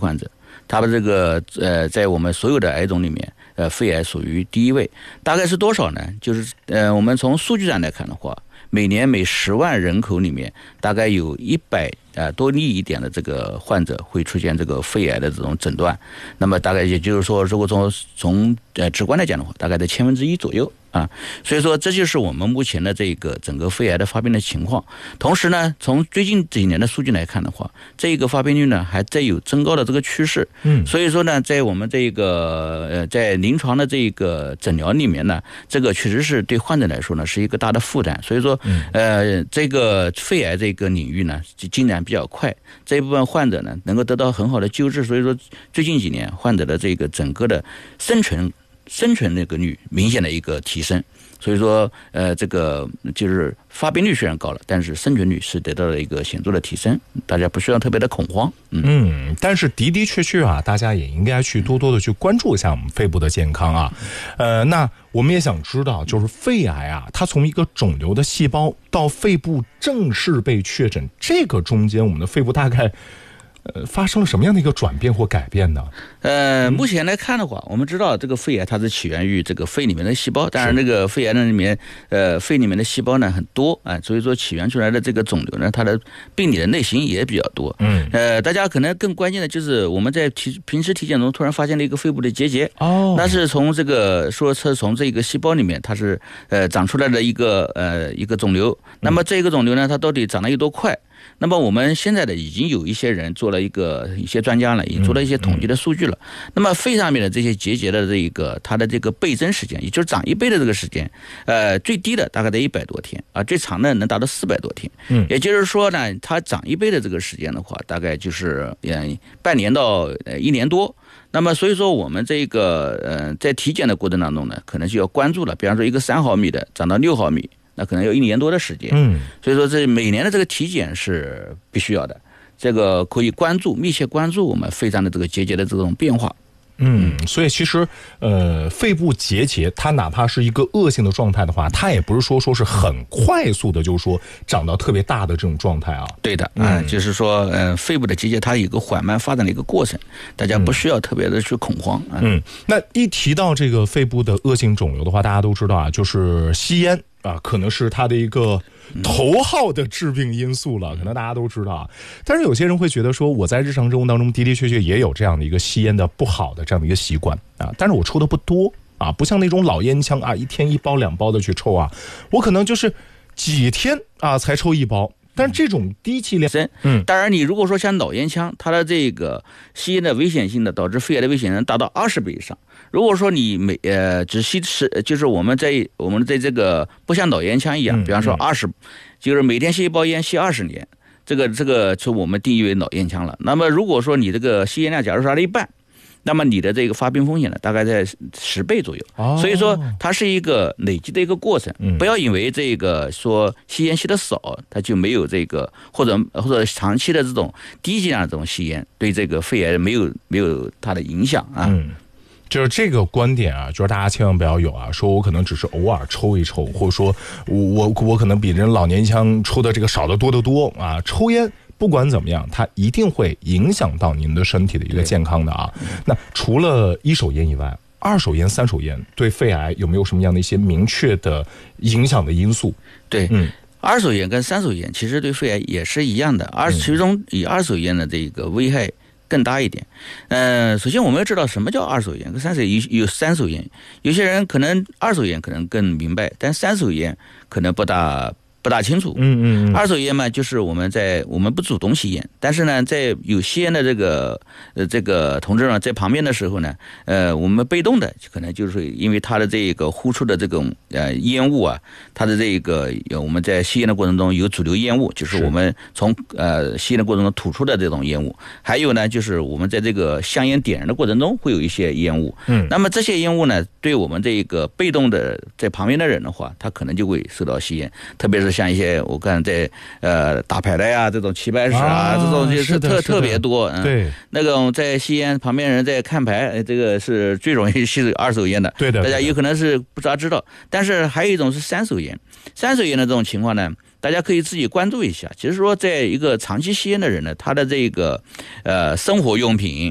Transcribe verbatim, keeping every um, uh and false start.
患者，他的这个呃，在我们所有的癌种里面，呃，肺癌属于第一位。大概是多少呢？就是呃，我们从数据上来看的话，每年每十万人口里面，大概有一百呃多例一点的这个患者会出现这个肺癌的这种诊断。那么大概也就是说，如果从从呃直观来讲的话，大概在千分之一左右。啊，所以说这就是我们目前的这个整个肺癌的发病的情况。同时呢，从最近这几年的数据来看的话，这个发病率呢还在有增高的这个趋势。嗯，所以说呢，在我们这个呃在临床的这个诊疗里面呢，这个确实是对患者来说呢是一个大的负担。所以说，呃，这个肺癌这个领域呢进展比较快，这一部分患者呢能够得到很好的救治。所以说，最近几年患者的这个整个的生存。生存那个率明显的一个提升，所以说，呃，这个就是发病率虽然高了，但是生存率是得到了一个显著的提升，大家不需要特别的恐慌。嗯， 嗯但是的的确确啊，大家也应该去多多的去关注一下我们肺部的健康啊。呃，那我们也想知道，就是肺癌啊，它从一个肿瘤的细胞到肺部正式被确诊，这个中间我们的肺部大概。呃，发生了什么样的一个转变或改变呢？ 呃，目前来看的话，我们知道这个肺癌它是起源于这个肺里面的细胞，当然这个肺癌呢里面，呃，肺里面的细胞呢很多啊、呃，所以说起源出来的这个肿瘤呢，它的病理的类型也比较多。嗯，呃，大家可能更关键的就是我们在体平时体检中突然发现了一个肺部的结节，哦，那是从这个说是从这个细胞里面它是呃长出来的一个呃一个肿瘤，那么这个肿瘤呢，它到底长得有多快？那么我们现在的已经有一些人做了一个一些专家了，已经做了一些统计的数据了。那么肺上面的这些结节的这个它的这个倍增时间，也就是长一倍的这个时间，呃，最低的大概在一百多天啊，最长的能达到四百多天。嗯，也就是说呢，它长一倍的这个时间的话，大概就是呃半年到呃一年多。那么所以说我们这个呃在体检的过程当中呢，可能就要关注了，比方说一个三毫米的长到六毫米。那可能有一年多的时间，嗯，所以说这每年的这个体检是必须要的，这个可以关注密切关注我们肺上的这个结节的这种变化。 嗯，所以其实呃，肺部结节它哪怕是一个恶性的状态的话，它也不是说说是很快速的，就是说长到特别大的这种状态啊。 对的，啊、嗯，就是说呃，肺部的结节它有一个缓慢发展的一个过程，大家不需要特别的去恐慌。啊、 嗯，那一提到这个肺部的恶性肿瘤的话，大家都知道啊，就是吸烟。啊，可能是它的一个头号的致病因素了，可能大家都知道啊。但是有些人会觉得说，我在日常生活当中的的确确也有这样的一个吸烟的不好的这样的一个习惯啊，但是我抽的不多啊，不像那种老烟枪啊，一天一包两包的去抽啊，我可能就是几天啊才抽一包。但是这种低剂量， 嗯，当然你如果说像老烟枪，它的这个吸烟的危险性的导致肺癌的危险能达到二十倍以上。如果说你每呃只吸十，就是我们在我们在这个不像老烟枪一样，比方说二十、嗯，就是每天吸一包烟吸二十年，这个这个就我们定义为老烟枪了。那么如果说你这个吸烟量假如说它的一半。那么你的这个发病风险呢，大概在十倍左右。哦、所以说它是一个累积的一个过程。嗯、不要以为这个说吸烟吸的少，它就没有这个或者或者长期的这种低剂量的这种吸烟对这个肺癌没有没有它的影响啊。 嗯，就是这个观点啊，就是大家千万不要有啊，说我可能只是偶尔抽一抽，或者说我我我可能比人老年枪抽的这个少得多得多啊，抽烟。不管怎么样，它一定会影响到您的身体的一个健康的啊。那除了一手烟以外，二手烟、三手烟对肺癌有没有什么样的一些明确的影响的因素？ 对，嗯，二手烟跟三手烟其实对肺癌也是一样的，而其中以二手烟的这个危害更大一点。呃，首先我们要知道什么叫二手烟跟三手烟，有有三手烟，有些人可能二手烟可能更明白，但三手烟可能不大。不大清楚，嗯嗯，二手烟嘛，就是我们在我们不主动吸烟，但是呢，在有吸烟的这个呃这个同志呢在旁边的时候呢，呃，我们被动的可能就是因为他的这个呼出的这种呃烟雾啊，他的这个我们在吸烟的过程中有主流烟雾，就是我们从呃吸烟的过程中吐出的这种烟雾，还有呢就是我们在这个香烟点燃的过程中会有一些烟雾，嗯，那么这些烟雾呢，对我们这个被动的在旁边的人的话，他可能就会受到吸烟，特别是。像一些我看在呃打牌的呀，这种棋牌室啊，啊这种就是特特别多。嗯， 对， 那种在吸烟，旁边人在看牌，这个是最容易吸二手烟的。 对的， 大家有可能是不知道知道，但是还有一种是三手烟。三手烟的这种情况呢，大家可以自己关注一下。其实说，在一个长期吸烟的人呢，他的这个呃生活用品